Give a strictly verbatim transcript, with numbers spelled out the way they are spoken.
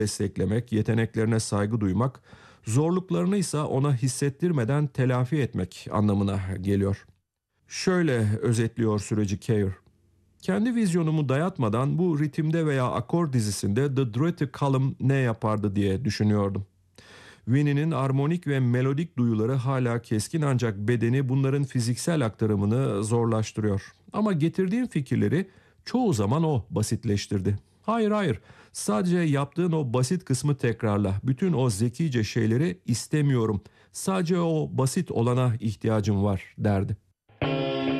desteklemek, yeteneklerine saygı duymak, zorluklarını ise ona hissettirmeden telafi etmek anlamına geliyor. Şöyle özetliyor süreci Keir. Kendi vizyonumu dayatmadan bu ritimde veya akor dizisinde The Duetty Column ne yapardı diye düşünüyordum. Winnie'nin armonik ve melodik duyuları hala keskin ancak bedeni bunların fiziksel aktarımını zorlaştırıyor. Ama getirdiğim fikirleri çoğu zaman o basitleştirdi. Hayır hayır, sadece yaptığın o basit kısmı tekrarla. Bütün o zekice şeyleri istemiyorum. Sadece o basit olana ihtiyacım var derdi.